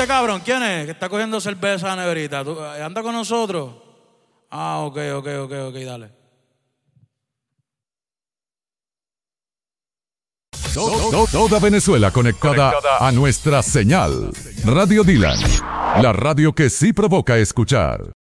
este cabrón, ¿quién es? Que está cogiendo cerveza a la neverita. ¿Anda con nosotros? Ah, ok, dale. Toda Venezuela conectada a nuestra señal. Radio Dylan, la radio que sí provoca escuchar.